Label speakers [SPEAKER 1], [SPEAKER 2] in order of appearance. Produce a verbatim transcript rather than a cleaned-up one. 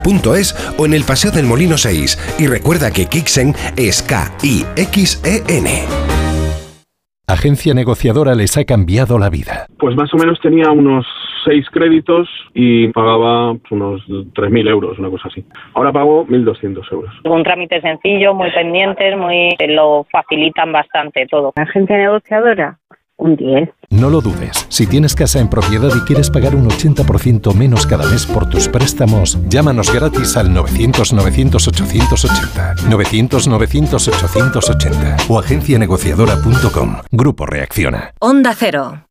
[SPEAKER 1] Punto es o en el Paseo del Molino seis. Y recuerda que Kixen es K I X E N.
[SPEAKER 2] Agencia Negociadora les ha cambiado la vida.
[SPEAKER 3] Pues más o menos tenía unos seis créditos y pagaba unos tres mil euros, una cosa así. Ahora pago mil doscientos euros.
[SPEAKER 4] Un trámite sencillo, muy pendientes, muy lo facilitan bastante todo.
[SPEAKER 5] Agencia Negociadora, un diez.
[SPEAKER 2] No lo dudes. Si tienes casa en propiedad y quieres pagar un ochenta por ciento menos cada mes por tus préstamos, llámanos gratis al novecientos novecientos ochocientos ochenta. novecientos novecientos ochocientos ochenta o agencia negociadora punto com. Grupo Reacciona.
[SPEAKER 6] Onda Cero.